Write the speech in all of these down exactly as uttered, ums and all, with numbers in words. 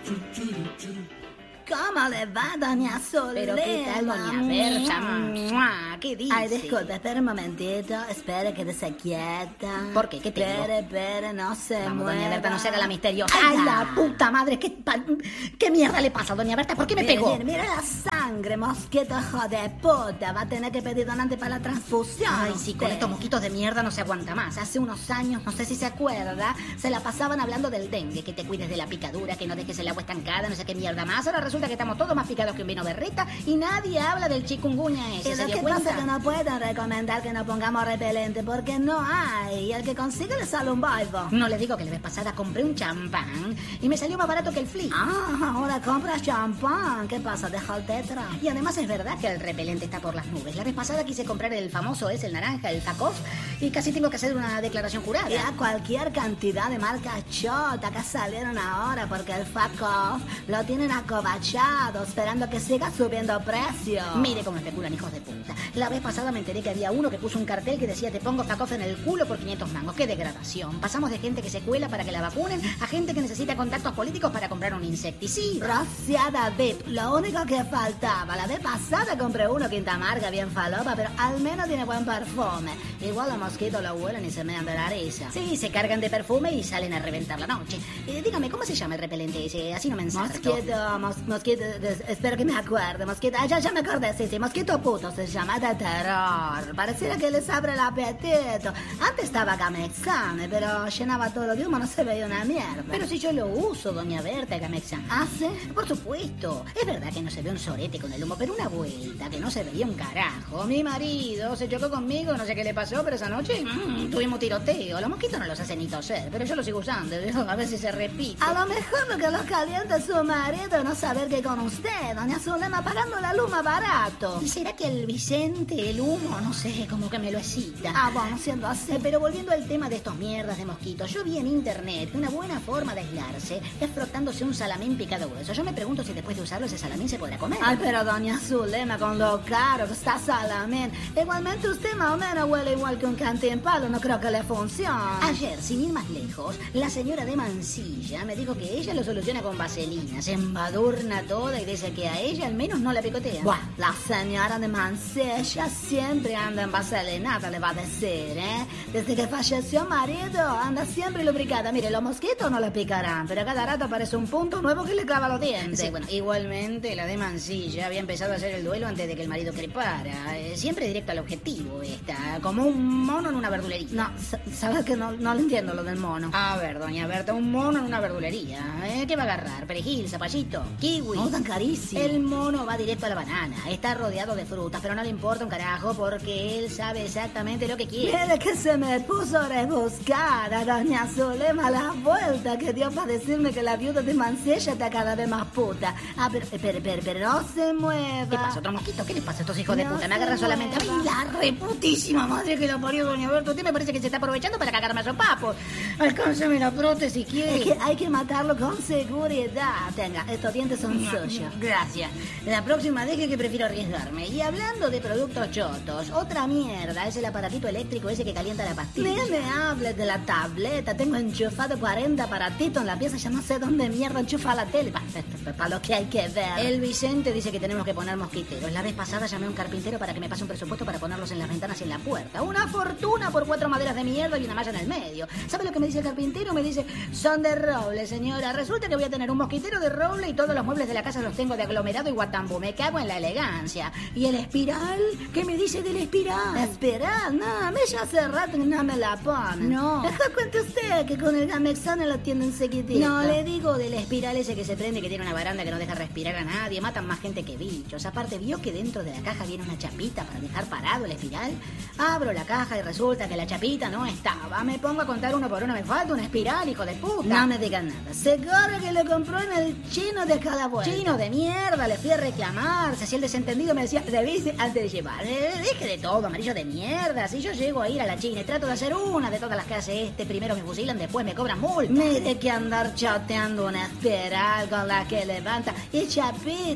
¿Cómo le va, doña Solema? ¿Pero qué tal, doña Berta? ¡Mua! ¿Qué dice? Ay, disculpe, espere un momentito. Espere, quédese quieta. ¿Por qué? ¿Qué tengo? Espere, espere, no se Vamos, mueva. doña Berta, no se haga la misteriosa. ¡Ay, ¡Ay, la puta madre! ¿Qué, pa- ¿Qué mierda le pasa, doña Berta? ¿Por qué me Mire, pegó? mire, mire la sangre, mosquito hijo de puta. Va a tener que pedir donante para la transfusión. Ay, sí, con usted. estos mosquitos de mierda no se aguanta más. Hace unos años, no sé si se acuerda, se la pasaban hablando del dengue, que te cuides de la picadura, que no dejes el agua estancada, no sé qué mierda más. Ahora resulta que estamos todos más picados que un vino berrita y nadie habla del chikungunya ese. Y ¿Se lo dio que cuenta? pasa es que no pueden recomendar que no pongamos repelente porque no hay. Y el que consigue le sale un baibo. No le digo que la vez pasada compré un champán y me salió más barato que el flip. Ah, ahora compras champán. ¿Qué pasa? Deja el tetra. Y además es verdad que el repelente está por las nubes. La vez pasada quise comprar el famoso, es el naranja, el Fakov, y casi tengo que hacer una declaración jurada. Ya cualquier cantidad de marcas chota que salieron ahora porque el Fakov lo tienen acobachado esperando que siga subiendo precio. Mire cómo especulan, hijos de puta. La vez pasada me enteré que había uno que puso un cartel que decía te pongo Fakov en el culo por quinientos mangos. ¡Qué degradación! Pasamos de gente que se cuela para que la vacunen a gente que necesita contactos políticos para comprar un insecticida. Rociada V I P, lo único que faltaba. La vez pasada compré uno quinta amarga, bien falopa, pero al menos tiene buen perfume. Igual los mosquitos lo huelen y se mean de la risa. Sí, se cargan de perfume y salen a reventar la noche. Eh, dígame, ¿cómo se llama el repelente ese? Así no me ensarto. Mosquito, mos, mosquito, des- espero que me acuerde. Mosquito, ah, ya, ya me acordé, sí, sí, mosquito puto se llama de terror. Pareciera que les abre el apetito. Antes estaba Gamexane, pero llenaba todo de humo, no se veía una mierda. Pero si yo lo uso, doña Berta, Gamexan. ¿Ah, sí? Por supuesto. Es verdad que no se ve un sorete con el humo, pero una vuelta que no se veía un carajo. Mi marido se chocó conmigo, no sé qué le pasó, pero esa noche mmm, tuvimos tiroteo. Los mosquitos no los hacen ni toser, pero yo lo sigo usando. A ver si se repite. A lo mejor lo que los calienta es su marido no saber que con usted, doña Zulema, pagando la luz más barato. ¿Y será que el Vicente, el humo, no sé, como que me lo excita? Ah, bueno, siendo así. Eh, Pero volviendo al tema de estos mierdas de mosquitos, yo vi en internet que una buena forma de aislarse es frotándose un salamín picado grueso. Yo me pregunto si después de usarlo ese salamín se podrá comer. Ay, pero doña Zulema, con lo caro que está Salamín, igualmente usted más o menos huele igual que un cantín palo, no creo que le funcione. Ayer, sin ir más lejos, la señora de Mansilla me dijo que ella lo soluciona con vaselina, se embadurna toda y dice que a ella al menos no la picotea. Buah, la señora de Mansilla siempre anda en vaselinata, le va a decir, ¿eh? Desde que falleció marido, anda siempre lubricada. Mire, los mosquitos no le picarán, pero cada rato aparece un punto nuevo que le clava los dientes. Sí, bueno, igualmente la de Mansilla había empezado a hacer el duelo antes de que el marido crepara. Eh, siempre directo al objetivo esta, como un mono en una verdulería. No, ¿sabes que no, no le entiendo lo del mono? A ver, doña Berta, un mono en una verdulería. ¿Eh? ¿Qué va a agarrar? ¿Perejil, zapallito, kiwi? No, tan carísimo. El mono va directo a la banana. Está rodeado de frutas, pero no le importa un carajo porque él sabe exactamente lo que quiere. Mire que se me puso rebuscada, doña Zulema, la vuelta que dio para decirme que la viuda de Mansilla está cada vez más puta. Ah, pero, pero, pero, pero no se mueva. ¿Qué pasa? ¿Otro mosquito? ¿Qué les pasa a estos hijos de No puta? Me se agarran solamente a mí. mueva. La reputísima madre que la parió, doña Berta. Usted me parece que se está aprovechando para cagarme a sopapos. Alcánceme la prótesis, ¿quiere? Es que hay que matarlo con seguridad. Tenga, estos dientes son suyos. Gracias. La próxima deje que prefiero arriesgarme. Y hablando de productos chotos, otra mierda es el aparatito eléctrico ese que calienta la pastilla. Ni me hables de la tableta. Tengo enchufado cuarenta aparatitos en la pieza. Ya no sé dónde mierda enchufa la tele. Para lo que hay que ver. El Vicente dice que tenemos que poner mosquiteros. La vez pasada llamé a un carpintero para que me pase un presupuesto para ponerlos en las ventanas y en la puerta. Una fortuna por cuatro maderas de mierda y una malla en el medio. ¿Sabe lo que me dice el carpintero? Me dice, son de roble, señora. Resulta que voy a tener un mosquitero de roble y todos los muebles de la casa los tengo de aglomerado y guatambú. Me cago en la elegancia. ¿Y el espiral? ¿Qué me dice del espiral? Espiral, no, a mí ya hace rato que no me la ponen. No. Mejor cuente usted que con el Gamexane lo tienen seguidito. No, le digo del espiral ese que se prende, que tiene una baranda que no deja respirar a nadie. Matan más gente que bichos. Aparte, ¿vio que dentro de la caja viene una chapita para dejar parado el espiral? Abro la caja y resulta que la chapita no estaba. Me pongo a contar uno por uno. Me falta una espiral, hijo de puta. No me digan nada. Seguro que lo compró en el chino de cada vuelta. Chino de mierda, le fui a reclamar. Si el desentendido me decía, revise antes de llevar. Eh, deje de todo, amarillo de mierda. Si yo llego a ir a la China y trato de hacer una de todas las que hace este, primero me fusilan, después me cobran multa. Mire que andar chateando una espiral con la que levanta. Y chapita también.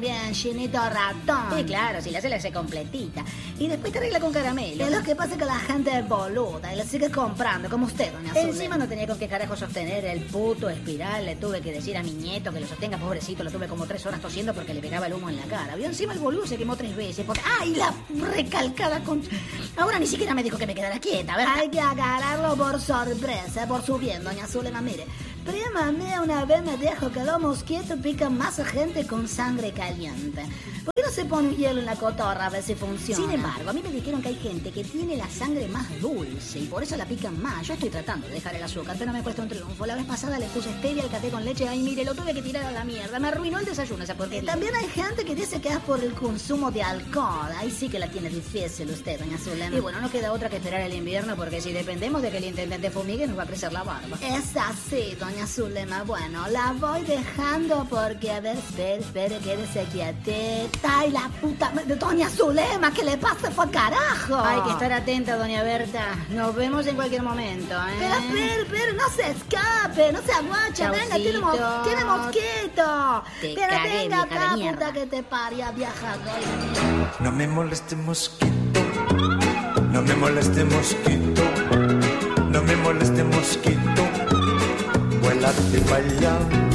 bien, chinito ratón. Sí, claro, si la hace, la hace completita. Y después te arregla con caramelo. Es lo que pasa que la gente es boluda y le sigue comprando, como usted, doña Zulema. Encima no tenía con qué carajo sostener el puto espiral. Le tuve que decir a mi nieto que lo sostenga, pobrecito. Lo tuve como tres horas tosiendo porque le pegaba el humo en la cara. Vio, encima el boludo se quemó tres veces. Porque... ¡Ay, la recalcada con... Ahora ni siquiera me dijo que me quedara quieta, ¿verdad? Hay que agarrarlo por sorpresa, por su bien, doña Zulema. Mire, prima mía una vez me dijo que los mosquitos pican más a gente con sangre caliente. ¿Por qué no se pone un hielo en la cotorra a ver si funciona? Sin embargo, a mí me dijeron que hay gente que tiene la sangre más dulce y por eso la pican más. Yo estoy tratando de dejar el azúcar, pero me cuesta un triunfo. La vez pasada le puse stevia al café con leche. Ay, mire, lo tuve que tirar a la mierda. Me arruinó el desayuno esa porquería. Y también hay gente que dice que es por el consumo de alcohol. Ahí sí que la tiene difícil usted, doña Zulema. Y bueno, no queda otra que esperar el invierno porque si dependemos de que el intendente fumigue nos va a crecer la barba. Es así, doña Zulema. Bueno, la voy dejando porque, a ver, espere, espere, quédese quietita. Ay, la puta... Doña Zulema, ¿qué le pasa por carajo? Hay que estar atenta, doña Berta. Nos vemos en cualquier momento, ¿eh? Pero, espere, espere, no se escape, no se aguache. Venga, tiene, mo tiene mosquito. Te Pero cagué, venga vieja de acá, mierda. puta que te paria, vieja. No me moleste mosquito, no me moleste mosquito, no me moleste mosquito, vuélate para allá.